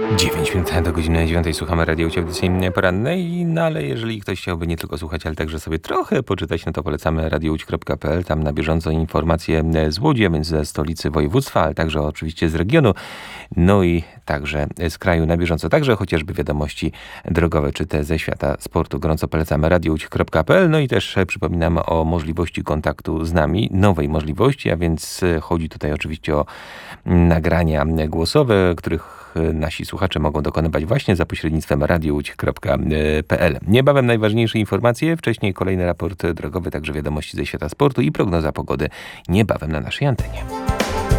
9 minut do godziny 9 słuchamy Radio Łódź audycji porannej, no ale jeżeli ktoś chciałby nie tylko słuchać, ale także sobie trochę poczytać, no to polecamy radiołódź.pl, tam na bieżąco informacje z Łodzi, a więc ze stolicy województwa, ale także oczywiście z regionu, no i także z kraju na bieżąco, także chociażby wiadomości drogowe, czy te ze świata sportu. Gorąco polecamy radiołódź.pl, no i też przypominamy o możliwości kontaktu z nami, nowej możliwości, a więc chodzi tutaj oczywiście o nagrania głosowe, których nasi słuchacze mogą dokonywać właśnie za pośrednictwem radiołódź.pl. Niebawem najważniejsze informacje, wcześniej kolejny raport drogowy, także wiadomości ze świata sportu i prognoza pogody niebawem na naszej antenie.